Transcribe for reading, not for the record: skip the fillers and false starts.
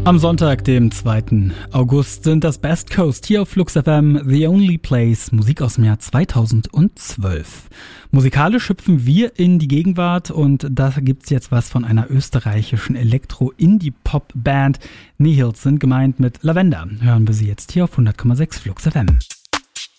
Am Sonntag, dem 2. August, sind das Best Coast hier auf Flux FM, The Only Place, Musik aus dem Jahr 2012. Musikalisch hüpfen wir in die Gegenwart und da gibt's jetzt was von einer österreichischen Elektro-Indie-Pop-Band. Nihils sind gemeint mit Lavender. Hören wir sie jetzt hier auf 100,6 Flux FM.